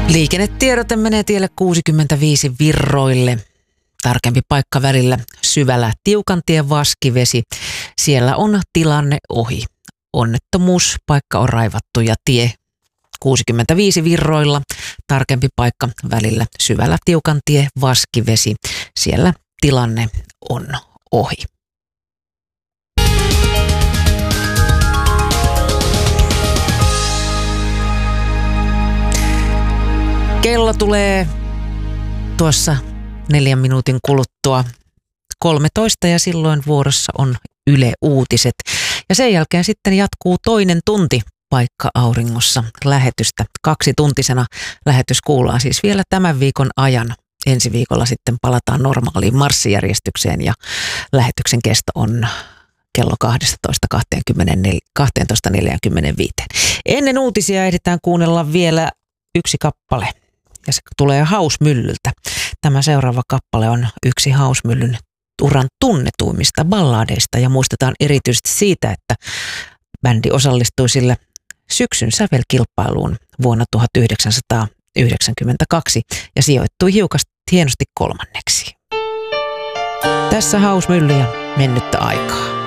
Liikennetiedote menee tielle 65 Virroille. Tarkempi paikka välillä Syvälä Tiukantie Vaskivesi. Siellä on tilanne ohi. Onnettomuuspaikka on raivattu ja tie 65 Virroilla. Tarkempi paikka välillä Syvälä Tiukantie Vaskivesi. Siellä tilanne on ohi. Kello tulee tuossa 4 minuutin kuluttua 13 ja silloin vuorossa on Yle Uutiset. Ja sen jälkeen sitten jatkuu toinen tunti Paikka Auringossa lähetystä. 2-tuntisena lähetys kuullaan siis vielä tämän viikon ajan. Ensi viikolla sitten palataan normaaliin marssijärjestykseen ja lähetyksen kesto on kello 12.45. Ennen uutisia ehditään kuunnella vielä yksi kappale. Ja se tulee Hausmyllyltä. Tämä seuraava kappale on yksi Hausmyllyn uran tunnetuimmista balladeista ja muistetaan erityisesti siitä, että bändi osallistui sille syksyn sävelkilpailuun vuonna 1992 ja sijoittui hienosti 3. Tässä Hausmylly ja mennyttä aikaa.